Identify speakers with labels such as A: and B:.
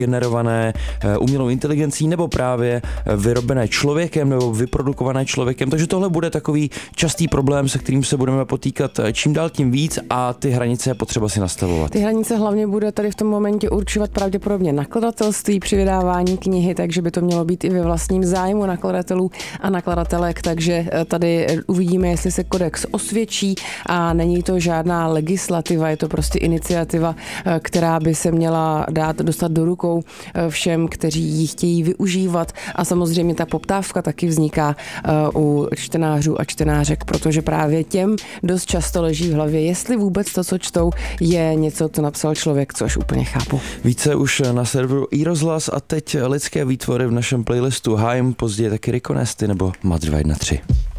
A: generované umělou inteligencí nebo právě vyrobené člověkem nebo vyprodukované člověkem. Takže tohle bude takový častý problém, se kterým se budeme potýkat čím dál tím víc a ty hranice je potřeba si nastavovat.
B: Ty hranice hlavně bude tady v tom momentě určovat pravděpodobně nakladatelství při vydávání knihy, takže by to mělo být i ve vlastním zájmu nakladatelů a nakladatelek, takže tady uvidíme, jestli se kodex osvědčí a není to žádná legislativa, je to prostě iniciativa, která by se měla dostat do rukou všem, kteří ji chtějí využívat a samozřejmě ta poptávka taky vzniká u čtenářů a čtenářek, protože právě těm dost často leží v hlavě, jestli vůbec to, co čtou, je něco, co napsal člověk, což úplně chápu.
A: Více už na serveru iRozhlas a teď lidské výtvory v našem playlistu Haim, později taky Rikonesty nebo Mad 213.